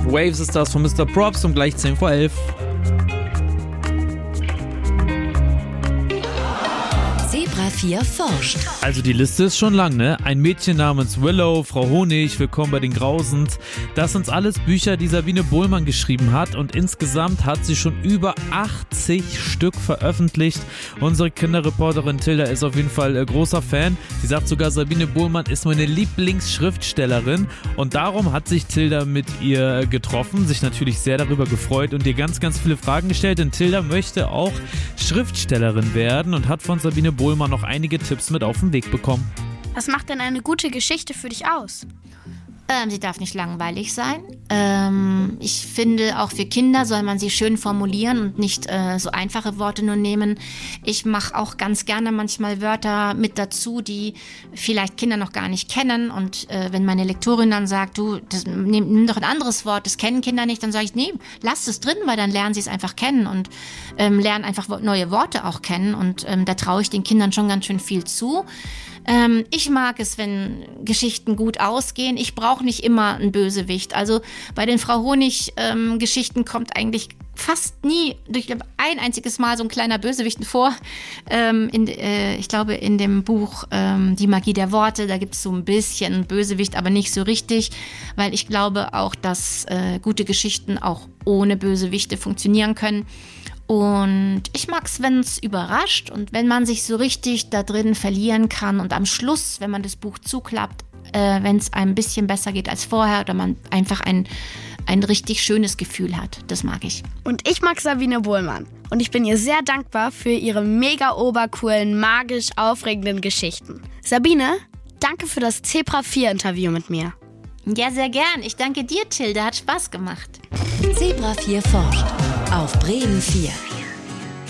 Waves ist das von Mr. Props um gleich 10 vor 11. Zebra 4 forscht. Also die Liste ist schon lang, ne? Ein Mädchen namens Willow, Frau Honig, Willkommen bei den Grausens. Das sind alles Bücher, die Sabine Bohlmann geschrieben hat und insgesamt hat sie schon über 80 Stück veröffentlicht. Unsere Kinderreporterin Tilda ist auf jeden Fall großer Fan. Sie sagt sogar, Sabine Bohlmann ist meine Lieblingsschriftstellerin und darum hat sich Tilda mit ihr getroffen, sich natürlich sehr darüber gefreut und ihr ganz, ganz viele Fragen gestellt, denn Tilda möchte auch Schriftstellerin werden und hat von Sabine Bohlmann noch einige Tipps mit auf den Weg bekommen. Was macht denn eine gute Geschichte für dich aus? Sie darf nicht langweilig sein. Ich finde, auch für Kinder soll man sie schön formulieren und nicht so einfache Worte nur nehmen. Ich mache auch ganz gerne manchmal Wörter mit dazu, die vielleicht Kinder noch gar nicht kennen. Und wenn meine Lektorin dann sagt, nimm doch ein anderes Wort, das kennen Kinder nicht, dann sage ich, nee, lass es drin, weil dann lernen sie es einfach kennen und lernen einfach neue Worte auch kennen. Und da traue ich den Kindern schon ganz schön viel zu. Ich mag es, wenn Geschichten gut ausgehen. Ich brauche nicht immer einen Bösewicht. Also bei den Frau Honig Geschichten kommt eigentlich fast nie, durch ein einziges Mal so ein kleiner Bösewicht vor. Ich glaube in dem Buch Die Magie der Worte, da gibt es so ein bisschen Bösewicht, aber nicht so richtig, weil ich glaube auch, dass gute Geschichten auch ohne Bösewichte funktionieren können. Und ich mag es, wenn es überrascht und wenn man sich so richtig da drin verlieren kann und am Schluss, wenn man das Buch zuklappt, wenn es einem ein bisschen besser geht als vorher oder man einfach ein richtig schönes Gefühl hat. Das mag ich. Und ich mag Sabine Bohlmann. Und ich bin ihr sehr dankbar für ihre mega obercoolen, magisch aufregenden Geschichten. Sabine, danke für das Zebra 4 Interview mit mir. Ja, sehr gern. Ich danke dir, Tilda. Hat Spaß gemacht. Zebra 4 forscht auf Bremen 4.